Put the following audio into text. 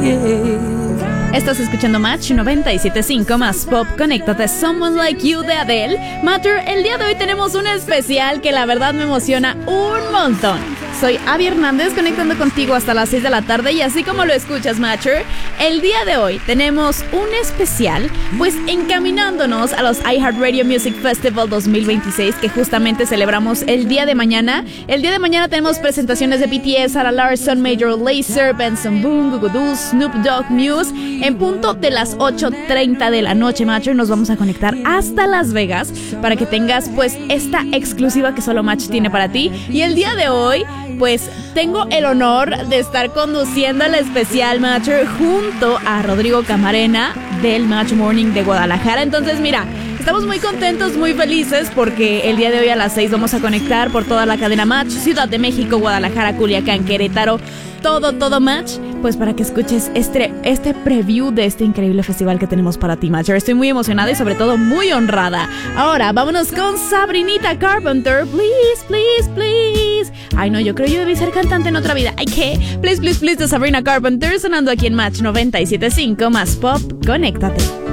Estás escuchando Match 97.5 más Pop. Conéctate, Someone Like You de Adele. Matter, el día de hoy tenemos un especial que la verdad me emociona un montón. Soy Abby Hernández, conectando contigo hasta las 6 de la tarde. Y así como lo escuchas, Matcher, el día de hoy tenemos un especial, pues encaminándonos a los iHeartRadio Music Festival 2026, que justamente celebramos el día de mañana. El día de mañana tenemos presentaciones de BTS, Sarah Larsson, Major Lazer, Benson Boone, Goo Goo Dolls, Snoop Dogg, Muse. En punto de las 8:30 de la noche, Matcher, nos vamos a conectar hasta Las Vegas para que tengas pues esta exclusiva que solo Match tiene para ti. Y el día de hoy, pues tengo el honor de estar conduciendo el especial, Matcher, junto a Rodrigo Camarena del Match Morning de Guadalajara. Entonces, mira, estamos muy contentos, muy felices porque el día de hoy a las 6 vamos a conectar por toda la cadena Match, Ciudad de México, Guadalajara, Culiacán, Querétaro, todo Match, pues para que escuches este preview de este increíble festival que tenemos para ti, Matcher. Estoy muy emocionada y sobre todo muy honrada. Ahora, vámonos con Sabrinita Carpenter. Please, please, please. Ay, no, yo creo yo debí ser cantante en otra vida. Ay, ¿qué? Please, please, please de Sabrina Carpenter, sonando aquí en Match 97.5 más Pop. Conéctate.